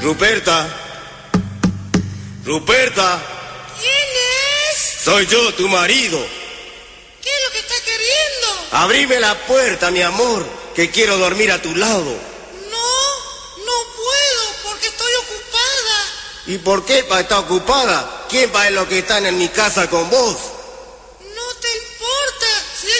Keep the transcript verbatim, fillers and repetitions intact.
Ruperta. Ruperta. ¿Quién es? Soy yo, tu marido. ¿Qué es lo que está queriendo? Abrime la puerta, mi amor, que quiero dormir a tu lado. No, no puedo porque estoy ocupada. ¿Y por qué pa' estar ocupada? ¿Quién va en lo que están en mi casa con vos?